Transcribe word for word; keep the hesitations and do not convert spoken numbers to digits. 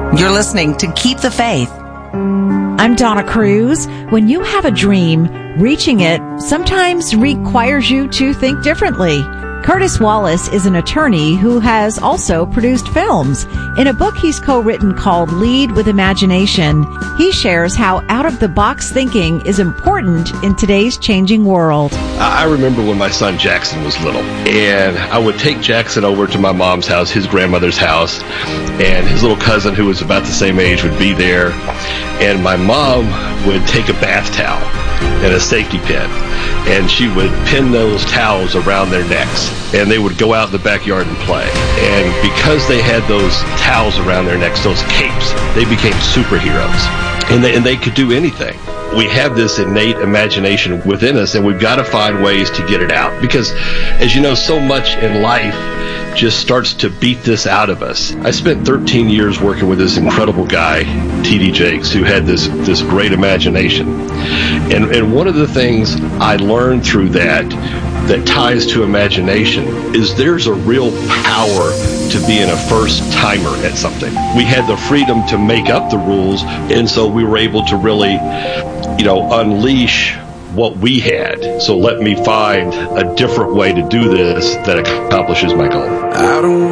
You're listening to Keep the Faith. I'm Donna Cruz. When you have a dream, reaching it sometimes requires you to think differently. Curtis Wallace is an attorney who has also produced films. In a book he's co-written called Lead with Imagination, he shares how out-of-the-box thinking is important in today's changing world. I remember when my son Jackson was little, and I would take Jackson over to my mom's house, his grandmother's house, and his little cousin, who was about the same age, would be there, and my mom would take a bath towel and a safety pin, and she would pin those towels around their necks, and they would go out in the backyard and play. And because they had those towels around their necks, those capes, they became superheroes, and they, and they could do anything. We have this innate imagination within us, and we've got to find ways to get it out, because, as you know, so much in life just starts to beat this out of us. I spent thirteen years working with this incredible guy, T D Jakes, who had this this great imagination. And and one of the things I learned through that that ties to imagination is there's a real power to being a first timer at something. We had the freedom to make up the rules, and so we were able to really, you know, unleash what we had. So let me find a different way to do this that accomplishes my goal. I don't